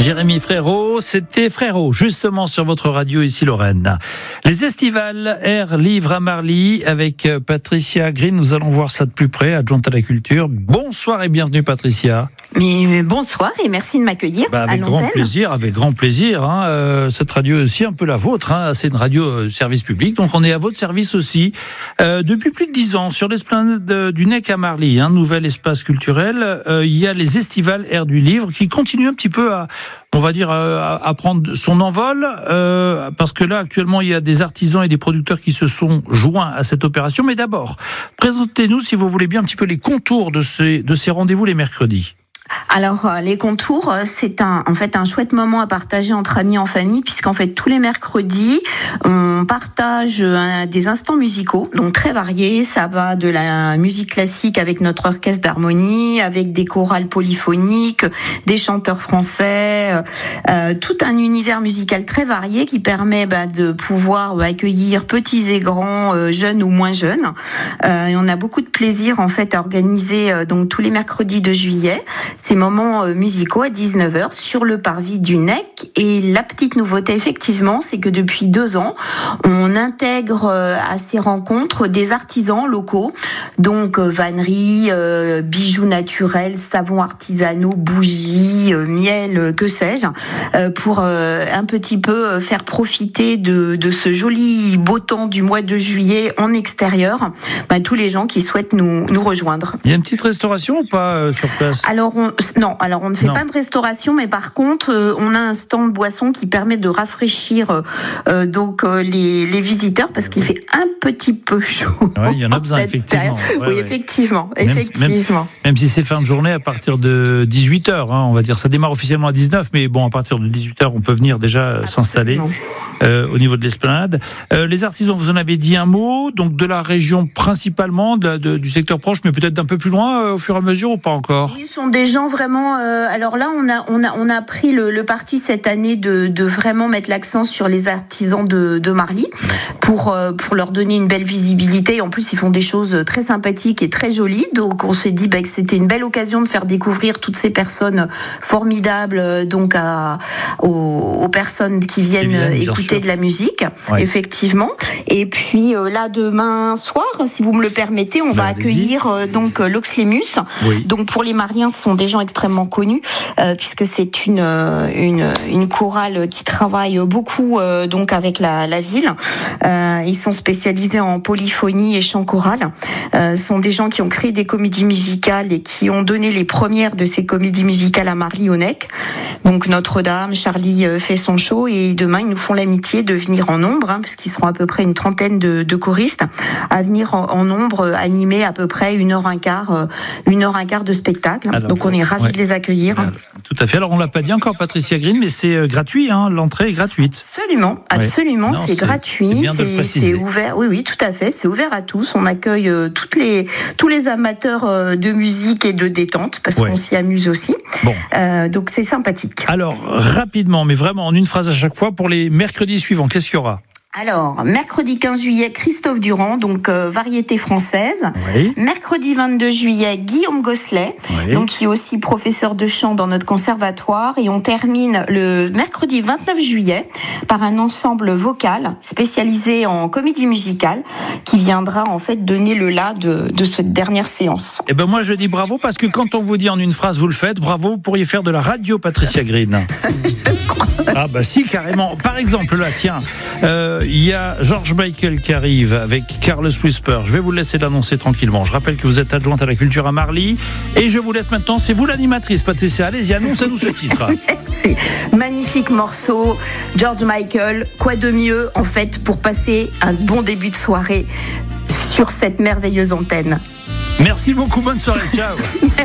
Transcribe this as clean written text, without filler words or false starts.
Jérémy Frérot, c'était Frérot, justement sur votre radio ici Lorraine. Les estivales Air Livre à Marly avec Patricia Green. Nous allons voir ça de plus près, adjointe à la culture. Bonsoir et bienvenue Patricia. Mais bonsoir et merci de m'accueillir. Avec grand plaisir. Cette radio est aussi un peu la vôtre. C'est une radio service public, donc on est à votre service aussi. Depuis plus de 10 ans, sur l'esplanade du Nec à Marly, nouvel espace culturel, il y a les estivales Air du Livre qui continuent un petit peu à prendre son envol, parce que là actuellement il y a des artisans et des producteurs qui se sont joints à cette opération. Mais d'abord, présentez-nous si vous voulez bien un petit peu les contours de ces rendez-vous les mercredis. Alors, les contours, c'est un chouette moment à partager entre amis, en famille, puisqu'en fait, tous les mercredis, on partage des instants musicaux, donc très variés. Ça va de la musique classique avec notre orchestre d'harmonie, avec des chorales polyphoniques, des chanteurs français, tout un univers musical très varié qui permet de pouvoir accueillir petits et grands, jeunes ou moins jeunes. Et on a beaucoup de plaisir, en fait, à organiser donc tous les mercredis de juillet ces moments musicaux à 19h sur le parvis du Nec. Et la petite nouveauté, effectivement, c'est que depuis 2 ans, on intègre à ces rencontres des artisans locaux, donc vanneries, bijoux naturels, savons artisanaux, bougies, miel, que sais-je, pour un petit peu faire profiter de ce joli beau temps du mois de juillet en extérieur, tous les gens qui souhaitent nous rejoindre. Il y a une petite restauration ou pas sur place ? Alors on ne fait pas de restauration, mais par contre, on a un stand de boissons qui permet de rafraîchir les visiteurs parce qu'il fait un petit peu chaud. Ouais, il y en a besoin, effectivement. Oui, effectivement. Même si c'est fin de journée à partir de 18h, on va dire. Ça démarre officiellement à 19h, mais bon, à partir de 18h, on peut venir déjà s'installer au niveau de l'esplanade. Les artisans, vous en avez dit un mot, donc de la région principalement, du secteur proche, mais peut-être d'un peu plus loin au fur et à mesure ou pas encore ? Ils sont des gens vraiment. Alors là, on a pris le parti cette année de vraiment mettre l'accent sur les artisans de Marly pour leur donner une belle visibilité. En plus, ils font des choses très sympathiques et très jolies. Donc, on s'est dit que c'était une belle occasion de faire découvrir toutes ces personnes formidables, donc aux personnes qui viennent écouter de la musique, effectivement. Et puis là, demain soir, si vous me le permettez, on va accueillir donc l'Oxlemus. Oui. Donc pour les Mariens, ce sont des gens extrêmement connus, puisque c'est une chorale qui travaille beaucoup donc avec la ville. Ils sont spécialisés en polyphonie et chant choral. Ce sont des gens qui ont créé des comédies musicales et qui ont donné les premières de ces comédies musicales à Marly au Nec. Donc Notre-Dame, Charlie fait son show et demain ils nous font l'amitié de venir en nombre, puisqu'ils seront à peu près une trentaine de choristes à venir en nombre animer à peu près 1h15 de spectacle. Alors, donc on est ravis de les accueillir. Tout à fait. Alors on l'a pas dit encore, Patricia Green, mais c'est gratuit, l'entrée est gratuite. Absolument, Non, c'est gratuit, c'est bien de le préciser. C'est ouvert. Oui, tout à fait, c'est ouvert à tous. On accueille tous les amateurs de musique et de détente parce qu'on s'y amuse aussi. Bon. Donc c'est sympathique. Alors rapidement, mais vraiment en une phrase à chaque fois, pour les mercredis suivants, qu'est-ce qu'il y aura ? Alors, mercredi 15 juillet, Christophe Durand, donc variété française. Oui. Mercredi 22 juillet, Guillaume Gosselet, donc qui est aussi professeur de chant dans notre conservatoire. Et on termine le mercredi 29 juillet par un ensemble vocal spécialisé en comédie musicale qui viendra en fait donner le la de cette dernière séance. Eh ben moi je dis bravo parce que quand on vous dit en une phrase vous le faites, bravo, vous pourriez faire de la radio, Patricia Green. Ah bah si, carrément. Par exemple, là, tiens, il y a George Michael qui arrive avec Carlos Whisper. Je vais vous laisser l'annoncer tranquillement. Je rappelle que vous êtes adjointe à la culture à Marly. Et je vous laisse maintenant, c'est vous l'animatrice, Patricia. Allez-y, annoncez-nous ce titre. C'est magnifique morceau, George Michael. Quoi de mieux, en fait, pour passer un bon début de soirée sur cette merveilleuse antenne. Merci beaucoup, bonne soirée, ciao.